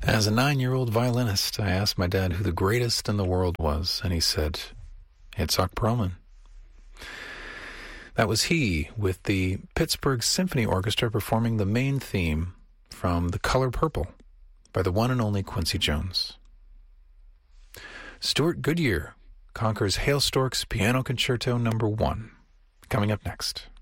As a 9-year-old violinist, I asked my dad who the greatest in the world was, and he said, Itzhak Perlman. That was he, with the Pittsburgh Symphony Orchestra performing the main theme from The Color Purple by the one and only Quincy Jones. Stuart Goodyear conquers Hail Stork's Piano Concerto No. 1, coming up next.